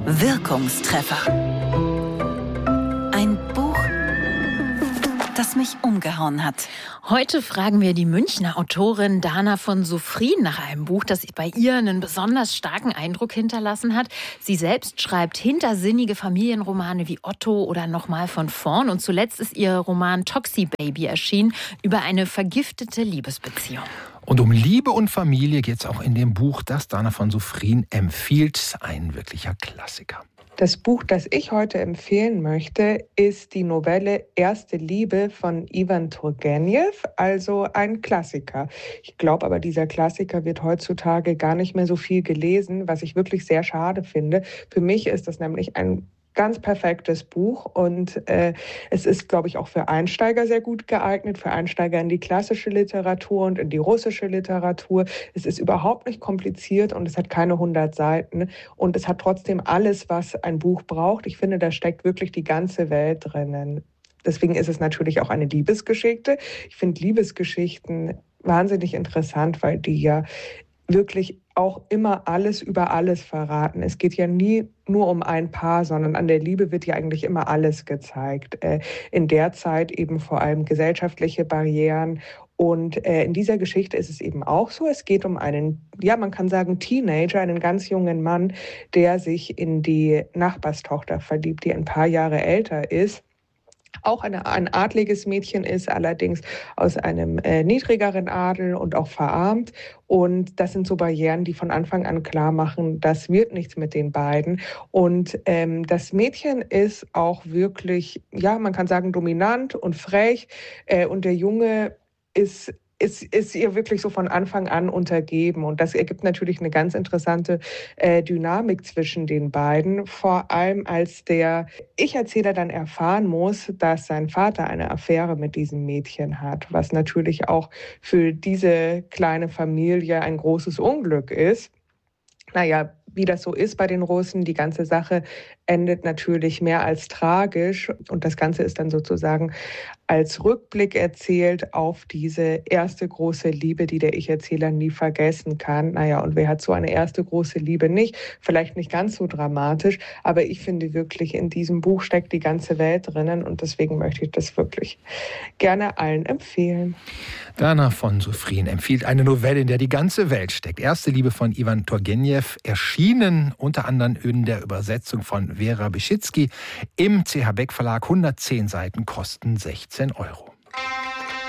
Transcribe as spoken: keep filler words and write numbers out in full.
Wirkungstreffer. Ein Buch, das mich umgehauen hat. Heute fragen wir die Münchner Autorin Dana von Sophrin nach einem Buch, das bei ihr einen besonders starken Eindruck hinterlassen hat. Sie selbst schreibt hintersinnige Familienromane wie Otto oder Nochmal von vorn. Und zuletzt ist ihr Roman Toxi Baby erschienen über eine vergiftete Liebesbeziehung. Und um Liebe und Familie geht es auch in dem Buch, das Dana von Sophrin empfiehlt. Ein wirklicher Klassiker. Das Buch, das ich heute empfehlen möchte, ist die Novelle Erste Liebe von Ivan Turgenev, also ein Klassiker. Ich glaube aber, dieser Klassiker wird heutzutage gar nicht mehr so viel gelesen, was ich wirklich sehr schade finde. Für mich ist das nämlich ein ganz perfektes Buch und äh, es ist, glaube ich, auch für Einsteiger sehr gut geeignet, für Einsteiger in die klassische Literatur und in die russische Literatur. Es ist überhaupt nicht kompliziert und es hat keine hundert Seiten und es hat trotzdem alles, was ein Buch braucht. Ich finde, da steckt wirklich die ganze Welt drinnen. Deswegen ist es natürlich auch eine Liebesgeschichte. Ich finde Liebesgeschichten wahnsinnig interessant, weil die ja wirklich auch immer alles über alles verraten. Es geht ja nie nur um ein Paar, sondern an der Liebe wird ja eigentlich immer alles gezeigt. In der Zeit eben vor allem gesellschaftliche Barrieren. Und in dieser Geschichte ist es eben auch so. Es geht um einen, ja, man kann sagen Teenager, einen ganz jungen Mann, der sich in die Nachbarstochter verliebt, die ein paar Jahre älter ist. Auch eine, ein adliges Mädchen ist, allerdings aus einem äh, niedrigeren Adel und auch verarmt. Und das sind so Barrieren, die von Anfang an klar machen, das wird nichts mit den beiden. Und ähm, das Mädchen ist auch wirklich, ja, man kann sagen, dominant und frech. Äh, und der Junge ist Ist, ist ihr wirklich so von Anfang an untergeben. Und das ergibt natürlich eine ganz interessante äh, Dynamik zwischen den beiden. Vor allem, als der Ich-Erzähler dann erfahren muss, dass sein Vater eine Affäre mit diesem Mädchen hat, was natürlich auch für diese kleine Familie ein großes Unglück ist. Naja, wie das so ist bei den Russen, die ganze Sache endet natürlich mehr als tragisch. Und das Ganze ist dann sozusagen als Rückblick erzählt auf diese erste große Liebe, die der Ich-Erzähler nie vergessen kann. Naja, und wer hat so eine erste große Liebe nicht? Vielleicht nicht ganz so dramatisch, aber ich finde wirklich, in diesem Buch steckt die ganze Welt drinnen und deswegen möchte ich das wirklich gerne allen empfehlen. Dana von Sophrin empfiehlt eine Novelle, in der die ganze Welt steckt. Erste Liebe von Ivan Turgenev, erschienen unter anderem in der Übersetzung von Vera Bischitzky im C H Beck Verlag. hundertzehn Seiten kosten sechzehn Euro.